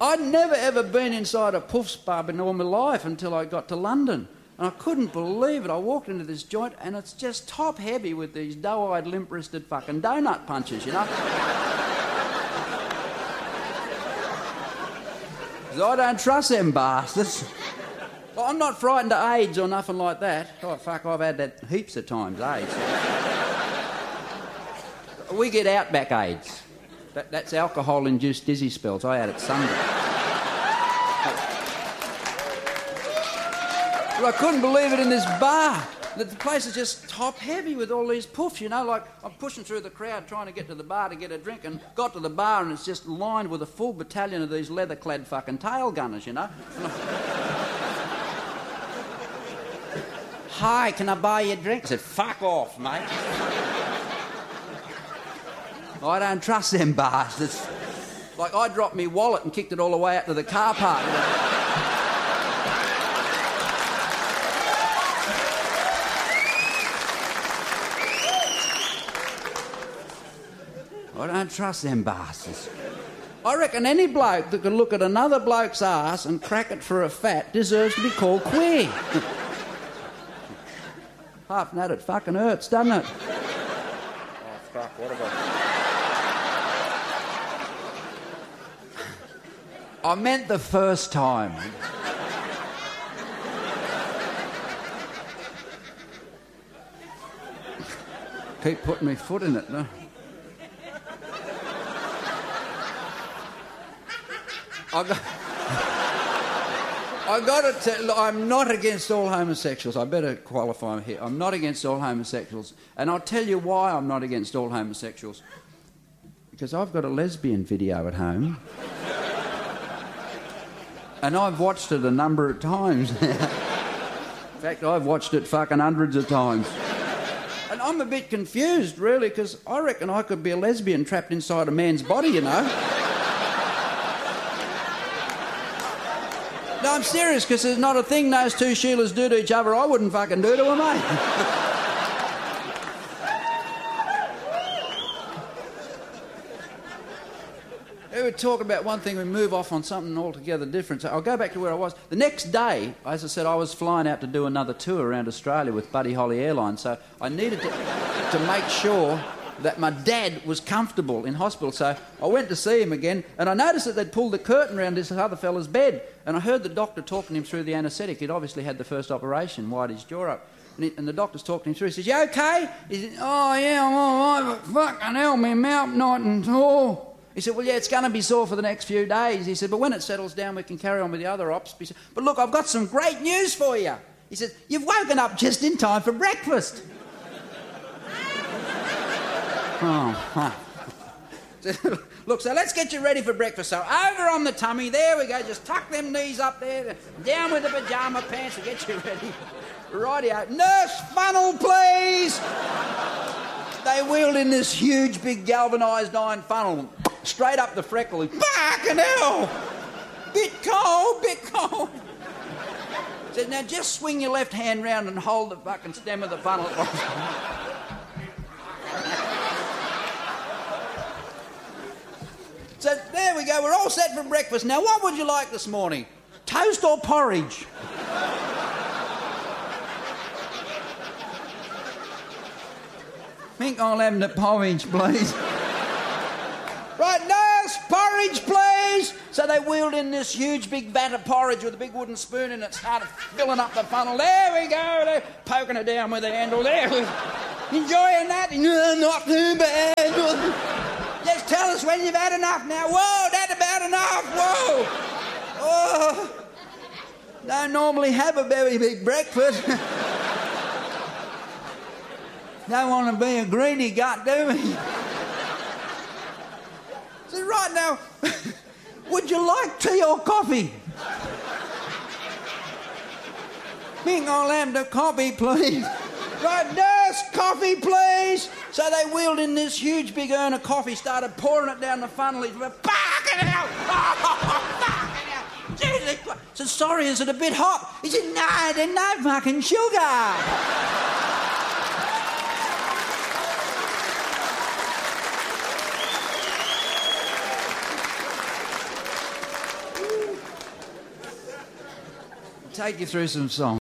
I'd never ever been inside a Puffs pub in all my life until I got to London. And I couldn't believe it. I walked into this joint and it's just top heavy with these doe-eyed, limp-wristed fucking donut punchers, you know? 'Cause I don't trust them bastards. I'm not frightened of AIDS or nothing like that. Oh, fuck, I've had that heaps of times, AIDS. We get outback AIDS. That's alcohol-induced dizzy spells. I had it Sunday. But I couldn't believe it in this bar. The place is just top-heavy with all these puffs, you know, like I'm pushing through the crowd trying to get to the bar to get a drink and got to the bar and it's just lined with a full battalion of these leather-clad fucking tail gunners, you know. Hi, can I buy you a drink? I said, fuck off, mate. I don't trust them bastards. Like, I dropped me wallet and kicked it all the way out to the car park. You know? I don't trust them bastards. I reckon any bloke that can look at another bloke's ass and crack it for a fat deserves to be called queer. Apart from that, it fucking hurts, doesn't it? Oh, fuck, what have I meant the first time. Keep putting my foot in it, no? I got to tell, I'm not against all homosexuals. I better qualify here. I'm not against all homosexuals. And I'll tell you why I'm not against all homosexuals. Because I've got a lesbian video at home. And I've watched it a number of times. In fact, I've watched it fucking hundreds of times. And I'm a bit confused, really, because I reckon I could be a lesbian trapped inside a man's body, you know. No, I'm serious, because there's not a thing those two Sheilas do to each other I wouldn't fucking do to a mate. We were talking about one thing, we move off on something altogether different. So I'll go back to where I was. The next day, as I said, I was flying out to do another tour around Australia with Buddy Holly Airlines, so I needed to make sure that my dad was comfortable in hospital. So I went to see him again, and I noticed that they'd pulled the curtain around this other fella's bed, and I heard the doctor talking him through the anaesthetic. He'd obviously had the first operation, wired his jaw up. And the doctor's talking him through. He says, "You okay?" He said, "Oh, yeah, I'm all right, but fucking hell, my mouth not and sore." He said, "Well, yeah, it's going to be sore for the next few days." He said, "But when it settles down, we can carry on with the other ops." He said, "But look, I've got some great news for you." He said, "You've woken up just in time for breakfast." Oh, look, so let's get you ready for breakfast. So over on the tummy, there we go, just tuck them knees up there, down with the pyjama pants to get you ready. Rightio. "Nurse, funnel, please." They wheeled in this huge, big galvanised iron funnel, straight up the freckle. Fucking hell! Bit cold, bit cold. Said, "Now just swing your left hand round and hold the fucking stem of the funnel." So there we go, we're all set for breakfast. Now, what would you like this morning? Toast or porridge? I think I'll have the porridge, please. Right, nurse, porridge, please. So they wheeled in this huge big vat of porridge with a big wooden spoon in it, started filling up the funnel. There we go, they're poking it down with the handle there. Enjoying that? No, not too bad. Just tell us when you've had enough now. Whoa, that's about enough, whoa. Oh, don't normally have a very big breakfast. Don't want to be a greedy gut, do we? So right now, would you like tea or coffee? Think I'll have the coffee, please. Right, nurse, coffee, please. So they wheeled in this huge big urn of coffee, started pouring it down the funnel. He went, "Fucking hell! Oh, fucking hell! Jesus Christ!" I said, "Sorry, is it a bit hot?" He said, "No, there's no fucking sugar." take you through some songs.